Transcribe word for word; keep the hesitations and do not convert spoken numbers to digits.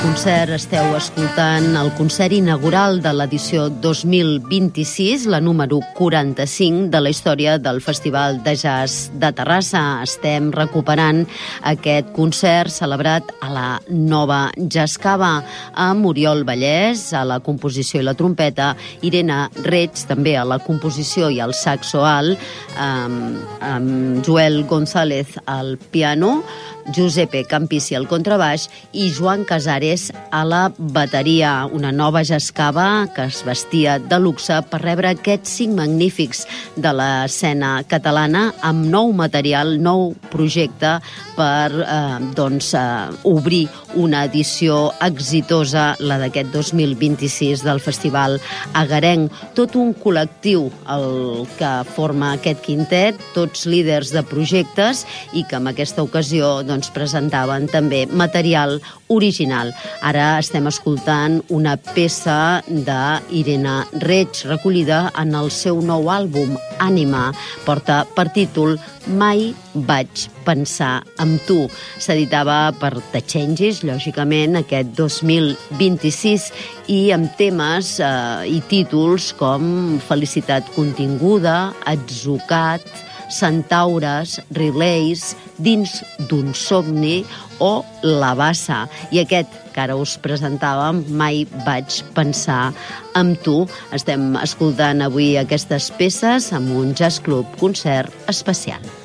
Concert, esteu escoltant el concert inaugural de l'edició dos mil vint-i-sis, la número quaranta-cinc de la història del Festival de Jazz de Terrassa. Estem recuperant aquest concert celebrat a la Nova Jazz Cava amb Oriol Vallès a la composició i la trompeta, Irene Reig també a la composició i el saxo alt, amb, amb Joel González al piano, Giuseppe Campissi al contrabaix i Joan Casares a la bateria. Una nova Jazz Cava que es vestia de luxe per rebre aquests cinc magnífics de l'escena catalana amb nou material, nou projecte per eh, doncs, eh, obrir una edició exitosa, la d'aquest dos mil vint-i-sis del Festival Agarenc. Tot un col·lectiu el que forma aquest quintet, tots líders de projectes i que en aquesta ocasió doncs, presentaven també material original. Ara estem escoltant una peça d'Irene Reig recollida en el seu nou àlbum, Ànima. Porta per títol Mai vaig pensar en tu. S'editava per The Changes, lògicament, aquest dos mil vint-i-sis, i amb temes eh, i títols com Felicitat continguda, Atzucat, Centaures, Relays, Dins d'un somni o La Bassa. I aquest que ara us presentàvem, Mai vaig pensar en tu. Estem escoltant avui aquestes peces amb un Jazz Club concert especial.